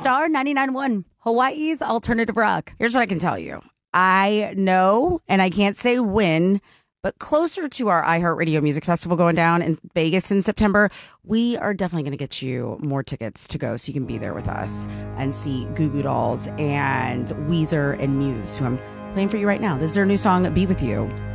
Star 99.1, Hawaii's alternative rock. Here's what I can tell you. I know, and I can't say when, but closer to our iHeartRadio Music Festival going down in Vegas in September, we are definitely going to get you more tickets to go so you can be there with us and see Goo Goo Dolls and Weezer and Muse, who I'm playing for you right now. This is their new song, Be With You.